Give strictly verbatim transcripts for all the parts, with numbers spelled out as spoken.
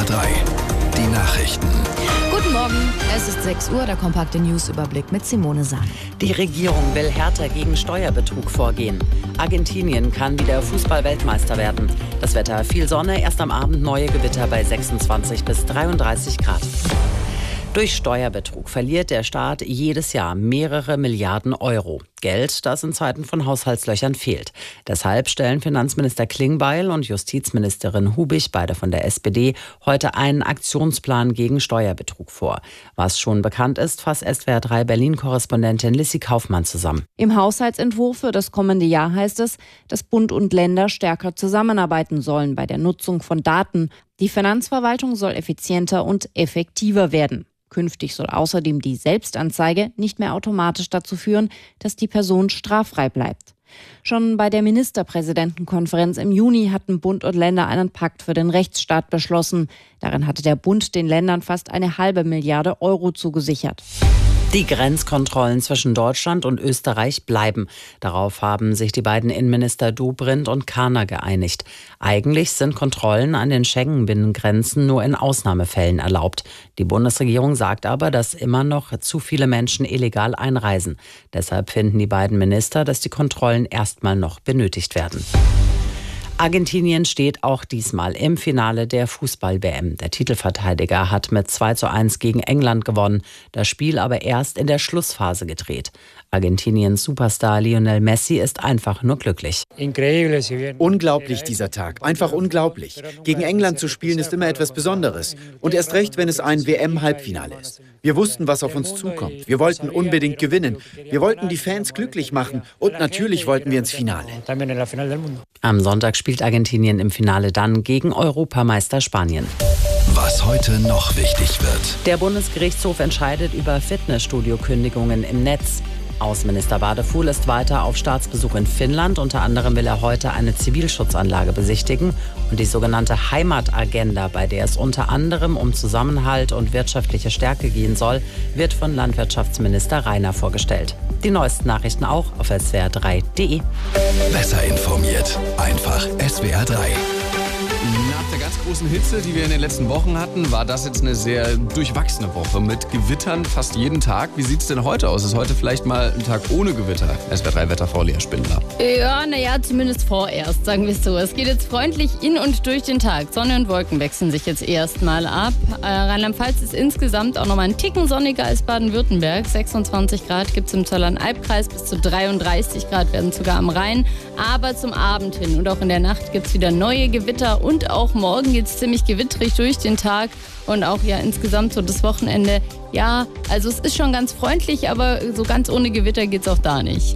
R drei, die Nachrichten. Guten Morgen, es ist sechs Uhr, der kompakte Newsüberblick mit Simone Sahn. Die Regierung will härter gegen Steuerbetrug vorgehen. Argentinien kann wieder Fußball-Weltmeister werden. Das Wetter: viel Sonne, erst am Abend neue Gewitter bei sechsundzwanzig bis dreiunddreißig Grad. Durch Steuerbetrug verliert der Staat jedes Jahr mehrere Milliarden Euro. Geld, das in Zeiten von Haushaltslöchern fehlt. Deshalb stellen Finanzminister Klingbeil und Justizministerin Hubig, beide von der S P D, heute einen Aktionsplan gegen Steuerbetrug vor. Was schon bekannt ist, fasst S W R drei Berlin-Korrespondentin Lissy Kaufmann zusammen. Im Haushaltsentwurf für das kommende Jahr heißt es, dass Bund und Länder stärker zusammenarbeiten sollen bei der Nutzung von Daten. Die Finanzverwaltung soll effizienter und effektiver werden. Künftig soll außerdem die Selbstanzeige nicht mehr automatisch dazu führen, dass die Person straffrei bleibt. Schon bei der Ministerpräsidentenkonferenz im Juni hatten Bund und Länder einen Pakt für den Rechtsstaat beschlossen. Darin hatte der Bund den Ländern fast eine halbe Milliarde Euro zugesichert. Die Grenzkontrollen zwischen Deutschland und Österreich bleiben. Darauf haben sich die beiden Innenminister Dobrindt und Karner geeinigt. Eigentlich sind Kontrollen an den Schengen-Binnengrenzen nur in Ausnahmefällen erlaubt. Die Bundesregierung sagt aber, dass immer noch zu viele Menschen illegal einreisen. Deshalb finden die beiden Minister, dass die Kontrollen erstmal noch benötigt werden. Argentinien steht auch diesmal im Finale der Fußball-W M. Der Titelverteidiger hat mit zwei zu eins gegen England gewonnen, das Spiel aber erst in der Schlussphase gedreht. Argentiniens Superstar Lionel Messi ist einfach nur glücklich. Unglaublich dieser Tag, einfach unglaublich. Gegen England zu spielen ist immer etwas Besonderes und erst recht, wenn es ein W M-Halbfinale ist. Wir wussten, was auf uns zukommt. Wir wollten unbedingt gewinnen. Wir wollten die Fans glücklich machen und natürlich wollten wir ins Finale. Am Sonntag spielt Argentinien im Finale dann gegen Europameister Spanien. Was heute noch wichtig wird. Der Bundesgerichtshof entscheidet über Fitnessstudio-Kündigungen im Netz. Außenminister Wadefuhl ist weiter auf Staatsbesuch in Finnland. Unter anderem will er heute eine Zivilschutzanlage besichtigen und die sogenannte Heimatagenda, bei der es unter anderem um Zusammenhalt und wirtschaftliche Stärke gehen soll, wird von Landwirtschaftsminister Rainer vorgestellt. Die neuesten Nachrichten auch auf S W R drei punkt de. Besser informiert, einfach S W R drei. Nach der ganz großen Hitze, die wir in den letzten Wochen hatten, war das jetzt eine sehr durchwachsene Woche mit Gewittern fast jeden Tag. Wie sieht es denn heute aus? Ist heute vielleicht mal ein Tag ohne Gewitter? S W R drei Wetterfrau Lea Spindler. Ja, naja, zumindest vorerst, sagen wir es so. Es geht jetzt freundlich in und durch den Tag. Sonne und Wolken wechseln sich jetzt erstmal ab. Äh, Rheinland-Pfalz ist insgesamt auch nochmal einen Ticken sonniger als Baden-Württemberg. sechsundzwanzig Grad gibt es im Zollern-Albkreis, bis zu dreiunddreißig Grad werden sogar am Rhein. Aber zum Abend hin und auch in der Nacht gibt es wieder neue Gewitter. Und auch morgen geht es ziemlich gewitterig durch den Tag und auch ja insgesamt so das Wochenende. Ja, also es ist schon ganz freundlich, aber so ganz ohne Gewitter geht es auch da nicht.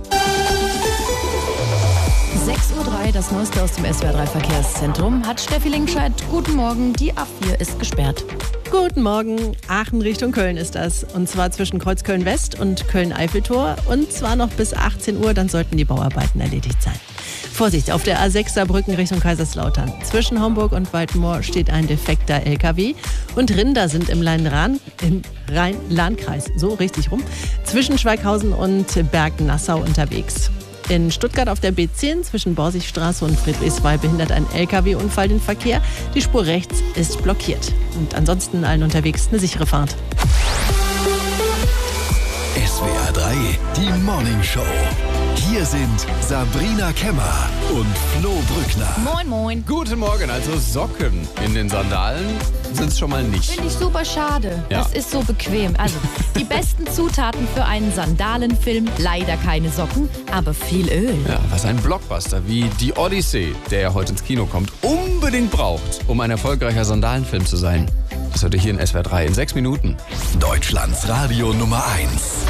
sechs Uhr drei, das Neueste aus dem S W R drei Verkehrszentrum. Hat Steffi Linkscheid. Guten Morgen, die A vier ist gesperrt. Guten Morgen, Aachen Richtung Köln ist das. Und zwar zwischen Kreuzköln West und Köln-Eiffeltor. Und zwar noch bis achtzehn Uhr, dann sollten die Bauarbeiten erledigt sein. Vorsicht, auf der A sechs Saarbrücken Richtung Kaiserslautern. Zwischen Homburg und Waldmoor steht ein defekter L K W. Und Rinder sind im Rhein-Lahn- im Rhein-Lahn-Kreis, so richtig rum, zwischen Schweighausen und Bergen-Nassau unterwegs. In Stuttgart auf der B zehn zwischen Borsigstraße und Friedrichswald behindert ein L K W-Unfall den Verkehr. Die Spur rechts ist blockiert. Und ansonsten allen unterwegs eine sichere Fahrt. S W R drei, die Morning Show. Hier sind Sabrina Kemmer und Flo Brückner. Moin, moin. Guten Morgen, also Socken in den Sandalen sind es schon mal nicht. Finde ich super schade. Ja. Das ist so bequem. Also, die besten Zutaten für einen Sandalenfilm. Leider keine Socken, aber viel Öl. Ja, was ein Blockbuster wie die Odyssee, der ja heute ins Kino kommt, unbedingt braucht, um ein erfolgreicher Sandalenfilm zu sein. Das heute hier in S W R drei in sechs Minuten. Deutschlands Radio Nummer eins.